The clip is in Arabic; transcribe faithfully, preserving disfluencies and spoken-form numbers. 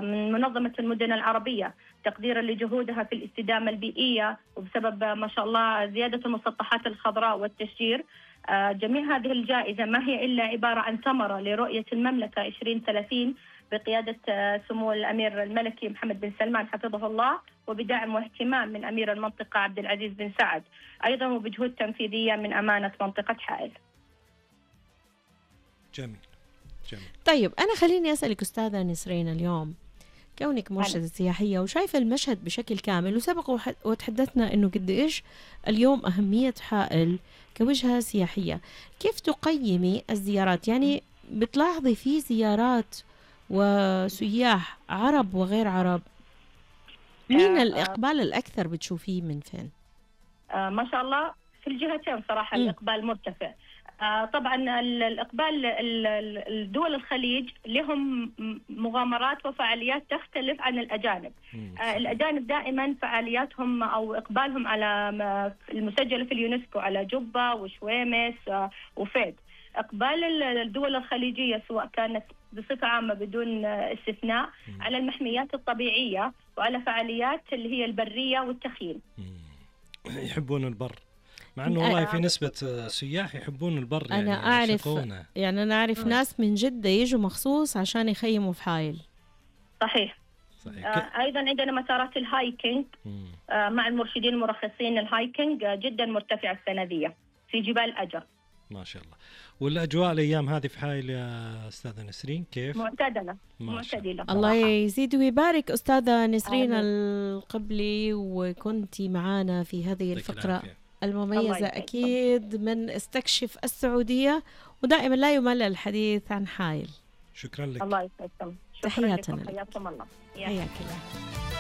من منظمة المدن العربية تقديرا لجهودها في الاستدامة البيئية، وبسبب ما شاء الله زيادة المسطحات الخضراء والتشجير. جميع هذه الجائزة ما هي إلا عبارة عن ثمرة لرؤية المملكة عشرين ثلاثين بقيادة سمو الأمير الملكي محمد بن سلمان حفظه الله، وبدعم واهتمام من أمير المنطقة عبد العزيز بن سعد، أيضا وبجهود تنفيذية من أمانة منطقة حائل. جميل جميل. طيب أنا خليني أسألك أستاذة نسرين، اليوم كونك مرشدة سياحية وشايفة المشهد بشكل كامل، وسبق وتحدثنا أنه قد إيش اليوم أهمية حائل كوجهة سياحية، كيف تقيمي الزيارات؟ يعني بتلاحظي في زيارات وسياح عرب وغير عرب، مين آه الإقبال الأكثر بتشوفيه من فين؟ آه ما شاء الله في الجهتين صراحة. م. الإقبال مرتفع. آه طبعا الإقبال الدول الخليج لهم مغامرات وفعاليات تختلف عن الأجانب. آه الأجانب دائما فعالياتهم أو إقبالهم على المسجلة في اليونسكو على جبة وشويمس آه وفيد. إقبال الدول الخليجية سواء كانت بصفة عامة بدون استثناء م. على المحميات الطبيعية وعلى فعاليات اللي هي البرية والتخييم. يحبون البر، مع أنه والله في نسبة سياح يحبون البر. يعني أنا أعرف يشقونه. يعني أنا أعرف م. ناس من جدة يجوا مخصوص عشان يخيموا في حائل. صحيح, صحيح. آه أيضا عندنا مسارات الهايكينج آه مع المرشدين المرخصين. الهايكينج آه جدا مرتفع السنة دي في جبال أجر. ما شاء الله. والأجواء الأيام هذه في حائل يا أستاذة نسرين كيف؟ معتدلة معتدلة. الله يزيد ويبارك أستاذة نسرين القبلي، وكنتي معنا في هذه الفقرة المميزة أكيد من استكشف السعودية، ودائما لا يمل الحديث عن حائل. شكرا لك. الله يسعدكم. تحياتنا لكم. حياكم الله. حياك الله.